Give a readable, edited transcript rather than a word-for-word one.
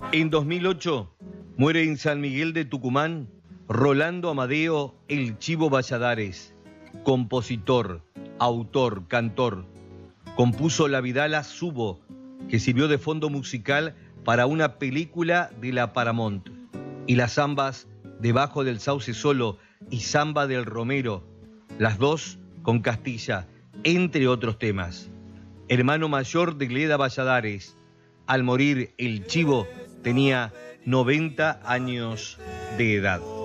En 2008 muere en San Miguel de Tucumán Rolando Amadeo El Chivo Valladares, compositor, autor, cantor. Compuso La Vidala Subo, que sirvió de fondo musical para una película de la Paramount, y las zambas Debajo del Sauce Solo y Zamba del Romero, las dos con Castilla, entre otros temas. Hermano mayor de Leda Valladares, al morir el Chivo tenía 90 años de edad.